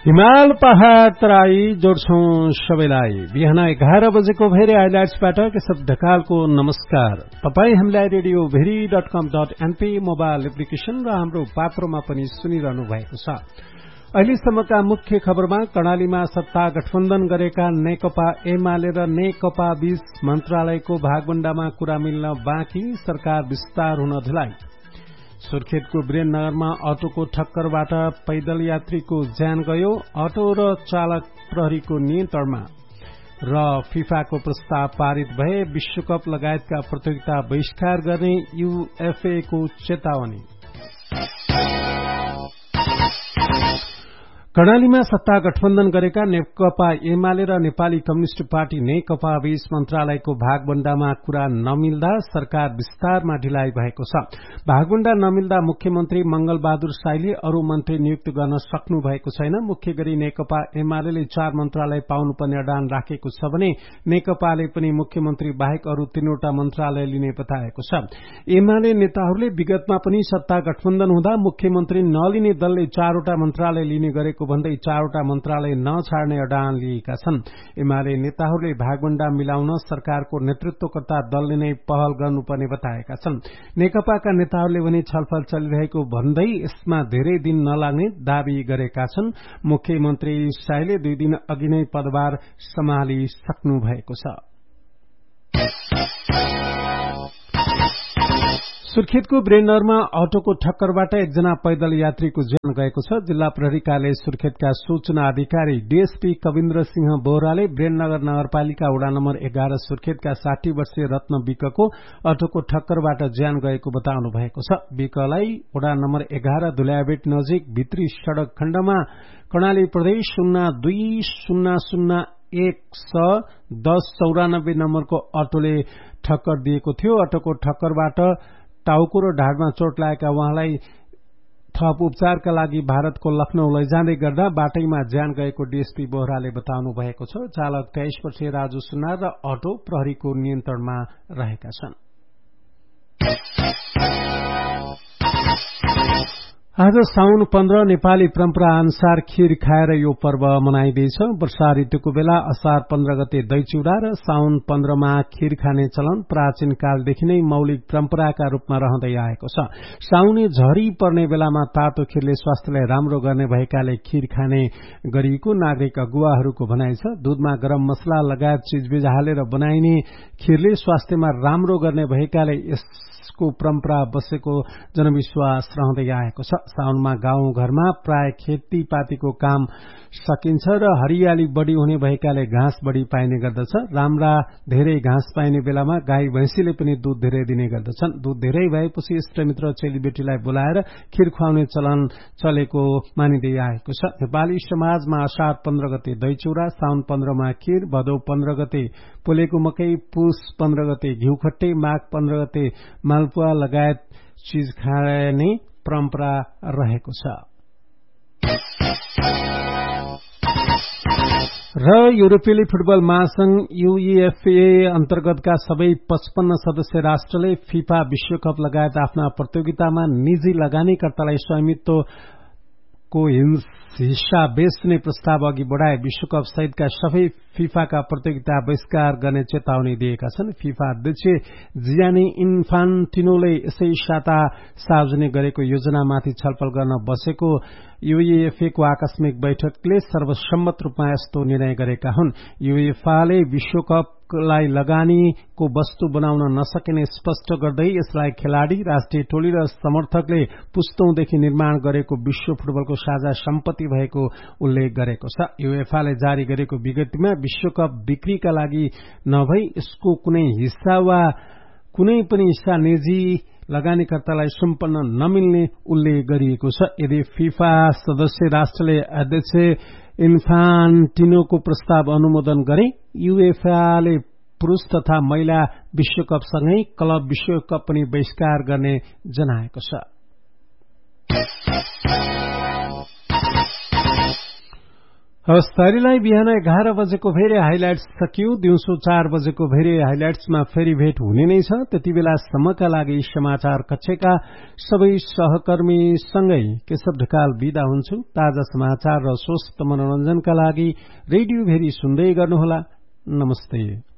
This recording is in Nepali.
हिमाल पहाड़ तराई जोड्छौं सबैलाई। बिहान 11 बजेको भेरी हाइलाइट्सबाट केशव ढकालको नमस्कार। तपाई हामीलाई रेडियो भेरी.com.np मोबाइल एप्लिकेशन र हाम्रो पात्रोमा पनि सुनिरहनु भएको छ। अहिलेसम्मका मुख्य खबरमा कर्णालीमा सत्ता गठबन्धन गरेका नेकपा एमाले र नेकपा बीच मन्त्रालयको भागवण्डामा कुरा मिल्न बाँकी, सरकार विस्तार हुन ढिलाइ। सुर्खेतको वीरेन्द्रनगरमा अटोको ठक्करबाट पैदल यात्रीको ज्यान गयो, अटो र चालक प्रहरीको नियन्त्रणमा। र फिफाको प्रस्ताव पारित भए विश्वकप लगायतका प्रतियोगिता बहिष्कार गर्ने युएफए को चेतावनी। कर्णालीमा सत्ता गठबन्धन गरेका नेकपा एमाले र नेपाली कम्युनिष्ट पार्टी नेकपा बीच मन्त्रालयको भागवण्डामा कुरा नमिल्दा सरकार विस्तारमा ढिलाइ भएको छ। भागवण्डा नमिल्दा मुख्यमन्त्री मंगलबहादुर साईले अरू मन्त्री नियुक्त गर्न सक्नु भएको छैन। मुख्य गरी नेकपा एमाले 4 मन्त्रालय पाउनुपर्ने अडान राखेको छ भने नेकपाले पनि मुख्यमन्त्री बाहेक अरू 3वटा मन्त्रालय लिने बताएको छ। एमाले नेताहरूले विगतमा पनि सत्ता गठबन्धन हुँदा मुख्यमन्त्री नलिने दलले 4वटा मन्त्रालय लिने गरेको भन्दै 4वटा मन्त्रालय नछाड्ने अडान लिएका छन्। एमाले नेताहरूले भागवण्डा मिलाउन सरकारको नेतृत्वकर्ता दलले नै पहल गर्नुपर्ने बताएका छन्। नेकपाका नेताहरूले भने छलफल चलिरहेको भन्दै यसमा धेरै दिन नलाग्ने दावी गरेका छन्। मुख्यमन्त्री साईले 2 दिन अघि नै पदभार सम्हालिसक्नु भएको छ। सुर्खेतको वीरेन्द्रनगरमा अटोको ठक्करबाट एकजना पैदल यात्रीको ज्यान गएको छ। जिल्ला प्रहरी कार्यालय सुर्खेतका सूचना अधिकारी डीएसपी कविन्द्र सिंह बोहराले वीरेन्द्रनगर नगरपालिका वडा नम्बर 11 सुर्खेतका 60 वर्षीय रत्न विकको अटोको ठक्करबाट ज्यान गएको बताउनु भएको छ। विकलाई वडा नम्बर 11 धुल्याबेट नजिक भित्री सड़क खण्डमा कर्णाली प्रदेश 02-001-1094 नम्बरको अटोले ठक्कर दिएको थियो। अटोको ठक्करबाट टाउको र ढाडमा चोट लागेका उहाँलाई थप उपचारका लागि भारतको लखनऊ लैजाँदै गर्दा बाटैमा ज्यान गएको डीएसपी बोहराले बताउनु भएको छ। चालक 23 वर्षीय राजु सुनार र अटो प्रहरीको नियन्त्रणमा रहेका छन्। आज साउन 15 नेपाली परम्परा अनुसार खीर खाएर यो पर्व मनाइँदैछ। वर्षा ऋतुको बेला असार 15 गते दही चिउरा र साउन 15 मा खीर खाने चलन प्राचीन कालदेखि नै मौलिक परम्पराका रूपमा रहँदै आएको छ। साउने झरी पर्ने बेलामा तातो खीरले स्वास्थ्यलाई राम्रो गर्ने भएकाले खीर खाने गरिएको नागरिक अगुवाहरूको भनाइ छ। दूधमा गरम मसला लगायत चीजबीज हालेर बनाइने खीरले स्वास्थ्यमा राम्रो गर्ने भएकाले को परम्परा बसेको जनविश्वास रहँदै आएको छ। साउनमा गाउँ घरमा प्राय खेतीपातीको काम सकिन्छ र हरियाली बढ़ी हुने भएकाले घाँस बढ़ी पाइने गर्दछ। राम्रा धेरै घाँस पाइने बेलामा गाई भैंसीले पनि दूध धेरै दिने गर्दछन्। दूध धेरै भएपछि इष्टमित्र चेलीबेटीलाई बोलाएर खीर खुवाउने चलन चलेको मानिँदै आएको छ। नेपाली समाजमा असार 15 गते दही चिउरा, साउन 15 मा खीर, भदौ 15 गते पोलेको मकै, पुस 15 गते घिउ खट्टे, माघ 15 गते मालपुवा लगायत चीज खाने परम्परा रहेको छ। र युरोपेली फुटबल महासंघ युईएफए अन्तर्गतका सबै 55 सदस्य राष्ट्रले फिफा विश्वकप लगायत आफ्ना प्रतियोगितामा निजी लगानीकर्तालाई स्वामित्वको हिस्सा बेच्ने प्रस्ताव अघि बढ़ाए विश्वकप सहितका सबै फिफाका प्रतियोगिता बहिष्कार गर्ने चेतावनी दिएका छन्। फिफा अध्यक्ष जियानी इन्फान्टिनोले यसै साता सार्वजनिक गरेको योजनामाथि छलफल गर्न बसेको युएफए को आकस्मिक बैठकले सर्वसम्मत रूपमा यस्तो निर्णय गरेका हुन्। युएफाले विश्वकपलाई लगानीको वस्तु बनाउन नसकिने स्पष्ट गर्दै यसलाई खेलाड़ी, राष्ट्रिय टोली र समर्थकले पुस्तौंदेखि निर्माण गरेको विश्व फुटबलको साझा सम्पत्ति भएको उल्लेख गरेको छ। युएफाले जारी गरेको विज्ञप्तिमा विश्वकप बिक्रीका लागि नभई यसको कुनै हिस्सा वा कुनै पनि हिस्सा निजी लगानीकर्तालाई सुम्पन्न नमिल्ने उल्लेख गरिएको छ। यदि फिफा सदस्य राष्ट्रले अध्यक्ष इन्फान्टिनोको प्रस्ताव अनुमोदन गरे, युएफाले पुरूष तथा महिला विश्वकपसँगै क्लब विश्वकप पनि बहिष्कार गर्ने जनाएको छ। हवस्, तैरीलाई बिहान 11 बजेको भेरे हाइलाइट्स सकियो। दिउँसो 4 बजेको भेरे हाइलाइट्समा फेरि भेट हुने नै छ। त्यति बेलासम्मका लागि समाचार कक्षका सबै सहकर्मीसँगै केशव ढकाल बिदा हुन्छु। ताजा समाचार र स्वस्थ मनोरञ्जनका लागि रेडियो भेरी सुन्दै गर्नुहोला। नमस्ते।